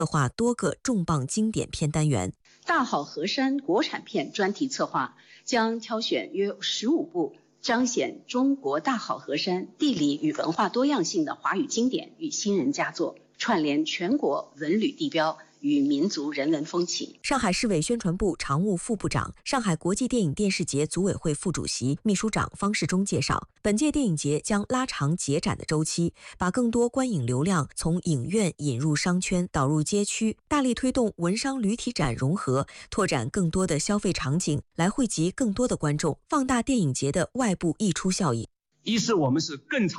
策划多个重磅经典片单元。 大好河山国产片专题策划将挑选约15部彰显中国大好河山地理与文化多样性的华语经典与新人佳作，串联全国文旅地标与民族人文风情。 上海市委宣传部常务副部长、上海国际电影电视节组委会副主席、秘书长方世忠介绍，本届电影节将拉长节展的周期，把更多观影流量从影院引入商圈，导入街区，大力推动文商旅体展融合，拓展更多的消费场景，来汇集更多的观众，放大电影节的外部溢出效应。 一是我们是更长